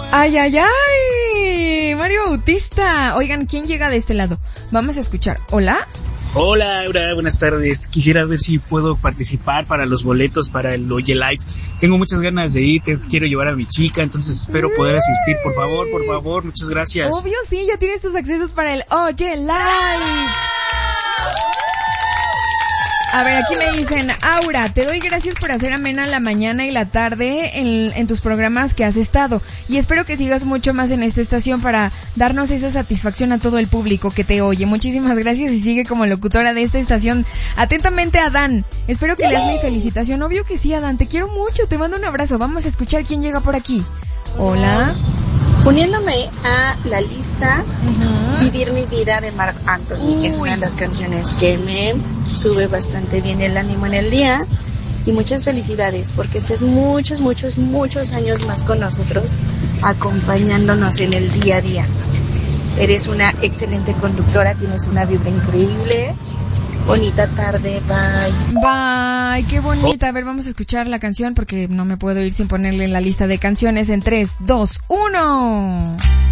¡Ay, ay, ay! Mario Bautista. Oigan, ¿quién llega de este lado? Vamos a escuchar. ¿Hola? Hola, Aura, buenas tardes. Quisiera ver si puedo participar para los boletos para el Oye Live. Tengo muchas ganas de ir, quiero llevar a mi chica, entonces espero poder asistir. Por favor, muchas gracias. Obvio, sí, ya tienes tus accesos para el Oye Live. A ver, aquí me dicen, Aura, te doy gracias por hacer amena la mañana y la tarde en tus programas que has estado. Y espero que sigas mucho más en esta estación para darnos esa satisfacción a todo el público que te oye. Muchísimas gracias y sigue como locutora de esta estación. Atentamente, Adán. Espero que leas mi felicitación. Obvio que sí, Adán. Te quiero mucho. Te mando un abrazo. Vamos a escuchar quién llega por aquí. Hola. Uniéndome a la lista, Vivir mi vida de Marc Anthony, que es una de las canciones que me sube bastante bien el ánimo en el día. Y muchas felicidades, porque estés muchos años más con nosotros, acompañándonos en el día a día. Eres una excelente conductora, tienes una vibra increíble. Bonita tarde, bye. Bye, qué bonita. A ver, vamos a escuchar la canción porque no me puedo ir sin ponerle en la lista de canciones en 3, 2, 1.